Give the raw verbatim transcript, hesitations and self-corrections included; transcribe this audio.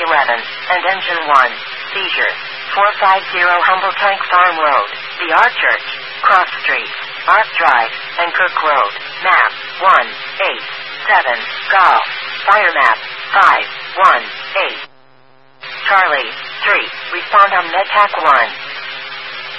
eleven, and engine one. Seizure. four fifty Humble Tank Farm Road, The Art Church, Cross Street, Art Drive, and Cook Road. Map, one eight seven, Golf. Fire map, five one eight. Charlie, three, respond on MedTac one.